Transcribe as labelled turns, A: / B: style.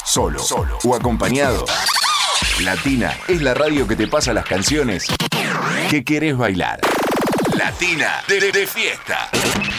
A: solo o acompañado. Latina es la radio que te pasa las canciones que querés bailar. Latina de fiesta.